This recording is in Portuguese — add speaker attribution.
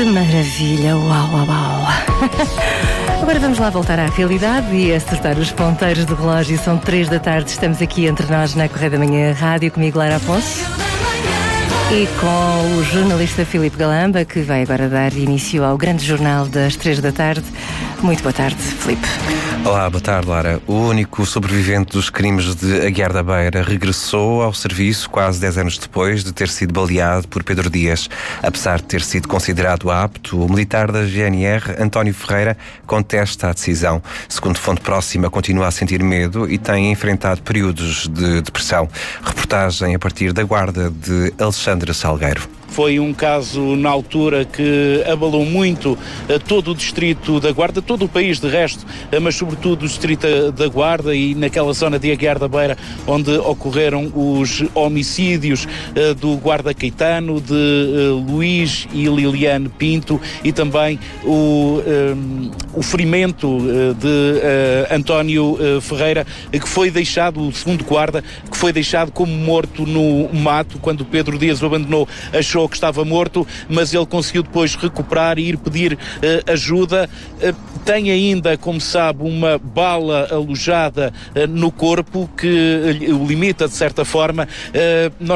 Speaker 1: maravilha! Uau, uau, uau! Agora vamos lá voltar à realidade e acertar os ponteiros do relógio. São 3 da tarde, estamos aqui entre nós na Correio da Manhã Rádio, comigo Lara Afonso e com o jornalista Filipe Galamba, que vai agora dar início ao grande jornal das 3 da tarde. Muito boa tarde, Filipe.
Speaker 2: Olá, boa tarde, Lara. O único sobrevivente dos crimes de Aguiar da Beira regressou ao serviço quase 10 anos depois de ter sido baleado por Pedro Dias. Apesar de ter sido considerado apto, o militar da GNR, António Ferreira, contesta a decisão. Segundo fonte próxima, continua a sentir medo e tem enfrentado períodos de depressão. Reportagem a partir da Guarda de Alexandre Salgueiro.
Speaker 3: Foi um caso, na altura, que abalou muito todo o distrito da Guarda, todo o país de resto, mas sobretudo o distrito da Guarda e naquela zona de Aguiar da Beira, onde ocorreram os homicídios do guarda Caetano, de Luís e Liliane Pinto e também o ferimento de António Ferreira, que foi deixado, o segundo guarda, que foi deixado como morto no mato, quando Pedro Dias o abandonou, achou que estava morto, mas ele conseguiu depois recuperar e ir pedir ajuda. Tem ainda, como sabe, uma bala alojada no corpo que o limita de certa forma. Nós